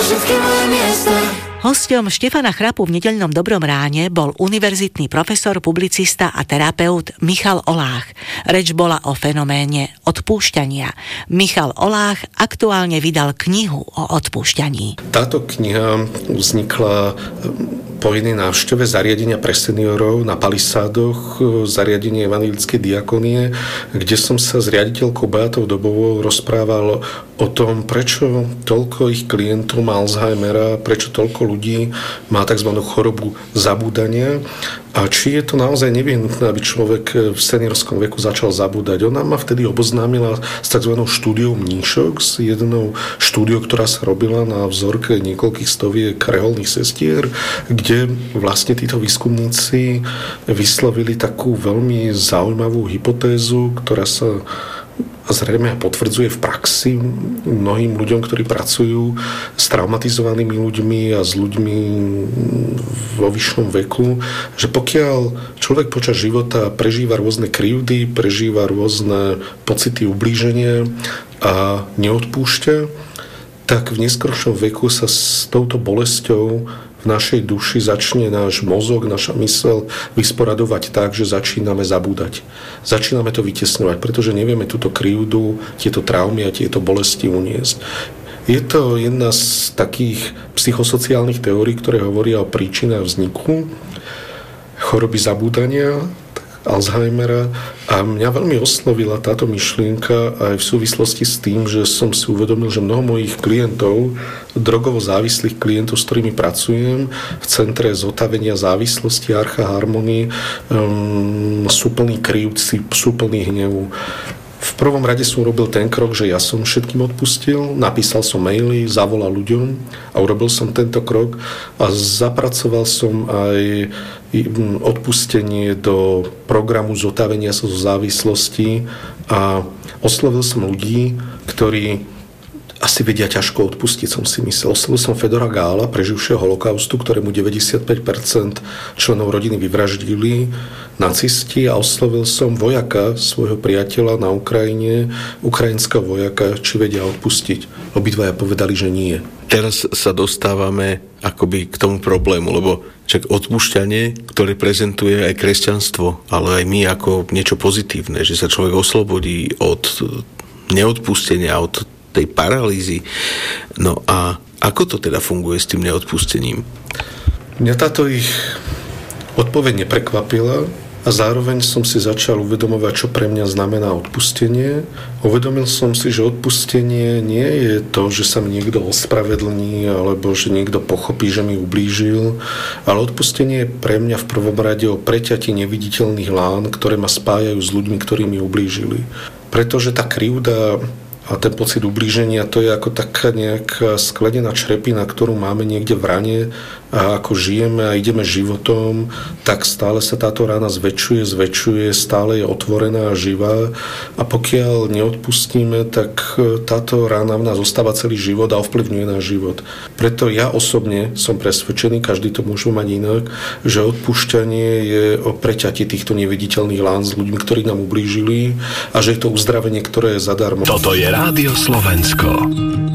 všetky moje miesta. Hosťom Štefana Chrapu v nedeľnom Dobrom ráne bol univerzitný profesor, publicista a terapeut Michal Olách. Reč bola o fenoméne odpúšťania. Michal Olách aktuálne vydal knihu o odpúšťaní. Táto kniha vznikla po jednej návšteve zariadenia pre seniorov na Palisádoch, zariadenie Evanjelickej diakonie, kde som sa s riaditeľkou Beatou Dobovou rozprával o tom, prečo toľko ich klientov má Alzheimera, prečo toľko ľudí má tzv. Chorobu zabúdania a či je to naozaj nevyhnutné, aby človek v seniorskom veku začal zabúdať. Ona ma vtedy oboznámila s tzv. Štúdiou mníšok, s jednou štúdiou, ktorá sa robila na vzorke niekoľkých stoviek reholných sestier, kde vlastne títo výskumníci vyslovili takú veľmi zaujímavú hypotézu, ktorá sa zrejme potvrdzuje v praxi mnohým ľuďom, ktorí pracujú s traumatizovanými ľuďmi a s ľuďmi vo vyššom veku, že pokiaľ človek počas života prežíva rôzne krivdy, prežíva rôzne pocity ublíženia a neodpúšťa, tak v neskoršom veku sa s touto bolesťou v našej duši začne náš mozog, naša myseľ vysporadovať tak, že začíname zabúdať. Začíname to vytesňovať, pretože nevieme túto krivdu, tieto traumy a tieto bolesti uniesť. Je to jedna z takých psychosociálnych teórií, ktoré hovoria o príčinách vzniku choroby zabúdania, Alzheimera, a mňa veľmi oslovila táto myšlienka aj v súvislosti s tým, že som si uvedomil, že mnoho mojich klientov, drogovo závislých klientov, s ktorými pracujem v Centre zotavenia závislosti Archa Harmonii, sú plní krivci, sú plní hnevu. V prvom rade som urobil ten krok, že ja som všetkým odpustil, napísal som maily, zavolal ľuďom a urobil som tento krok a zapracoval som aj odpustenie do programu zotavenia sa zo závislosti a oslovil som ľudí, ktorí asi vedia ťažko odpustiť, som si myslel. Oslovil som Fedora Gála, preživšieho holokaustu, ktorému 95% členov rodiny vyvraždili nacisti, a oslovil som vojaka, svojho priateľa na Ukrajine, ukrajinského vojaka, či vedia odpustiť. Obidvaja povedali, že nie. Teraz sa dostávame akoby k tomu problému, lebo však odpúšťanie, ktoré prezentuje aj kresťanstvo, ale aj my ako niečo pozitívne, že sa človek oslobodí od neodpustenia, od tej paralýzy. No a ako to teda funguje s tým neodpustením? Mňa táto ich odpoveď neprekvapila a zároveň som si začal uvedomovať, čo pre mňa znamená odpustenie. Uvedomil som si, že odpustenie nie je to, že sa mi niekto ospravedlní alebo že niekto pochopí, že mi ublížil, ale odpustenie je pre mňa v prvom rade o preťatí neviditeľných lán, ktoré ma spájajú s ľuďmi, ktorí mi ublížili. Pretože tá krivda a ten pocit ublíženia, to je ako taká nejaká sklenená črepina, ktorú máme niekde v rane, a ako žijeme a ideme životom, tak stále sa táto rána zväčšuje, stále je otvorená a živá, a pokiaľ neodpustíme, tak táto rána v nás zostáva celý život a ovplyvňuje náš život. Preto ja osobne som presvedčený, každý to môže mať inak, že odpúšťanie je o preťatí týchto neviditeľných lán s ľuďmi, ktorí nám ublížili, a že je to uzdravenie, ktoré je zadarmo. Toto je Rádio Slovensko.